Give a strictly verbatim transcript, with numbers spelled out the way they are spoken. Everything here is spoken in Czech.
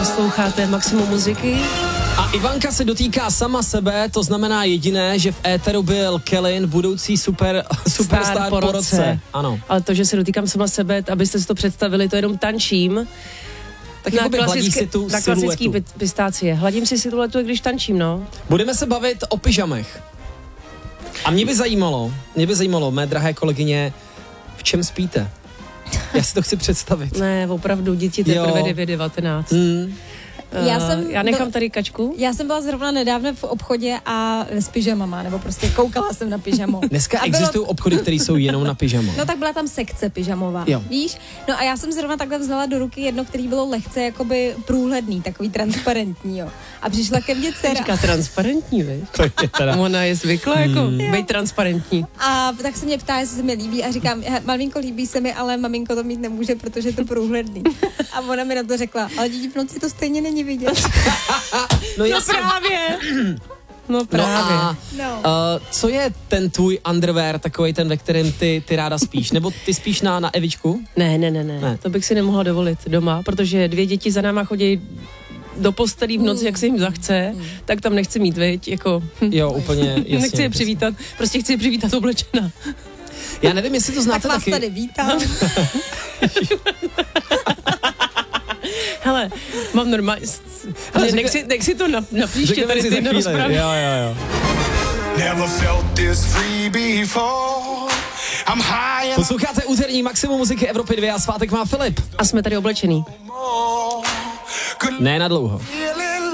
Posloucháte Maximum muziky. A Ivanka se dotýká sama sebe, to znamená jediné, že v éteru byl Kellyn, budoucí super, superstar po, po roce. Ano. Ale to, že se dotýkám sama sebe, abyste si to představili, to jenom tančím. Tak na, klasické, si tu na klasický pistácie. Hladím si siluetu, když tančím, no. Budeme se bavit o pyžamech. A mě by zajímalo, mě by zajímalo, mé drahé kolegyně, v čem spíte? Já si to chci představit. Ne, opravdu, děti teprve devět devatenáct. Mm. Já, jsem, já nechám tady Kačku. Já jsem byla zrovna nedávno v obchodě a s pyžamama, nebo prostě koukala jsem na pyžamo. Dneska bylo... existují obchody, které jsou jenom na pyžamo. No tak byla tam sekce pyžamová, jo. Víš? No a já jsem zrovna takhle vzala do ruky jedno, který bylo lehce jakoby průhledný, takový transparentní, jo. A přišla ke mně dcera. Říká transparentní, víš? Teda... Ona je zvyklá jako hmm. být transparentní. A tak se mě ptá, jestli se mi líbí a říkám, maminko, líbí se mi, ale maminko to mít nemůže, protože je to průhledný. A ona mi na to řekla, ale děti v noci to stejně není vidět. No, no právě. No právě. No a, no. Uh, co je ten tvůj underwear, takovej ten, ve kterém ty, ty ráda spíš? Nebo ty spíš na, na Evičku? Ne, ne, ne, ne, ne. To bych si nemohla dovolit doma, protože dvě děti za náma chodí do postelí v noci, mm. jak se jim zachce, mm. tak tam nechci mít, viď, jako... Jo, úplně, jasně. Nechci je přivítat, prostě chci je přivítat oblečena. Já nevím, jestli to znáte tak vás taky. tady vítám. Hele, mám normálně... Hele, nech, si, nech si to na, na příště tady ty nerozpravy. Jo, jo, jo. Posloucháte úterní Maximum muziky Evropy dva a svátek má Filip. A jsme tady oblečený. Ne na dlouho.